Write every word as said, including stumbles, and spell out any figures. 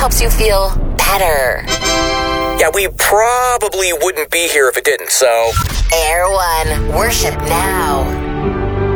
helps you feel better. Yeah, we probably wouldn't be here if it didn't, so... Air One, worship now.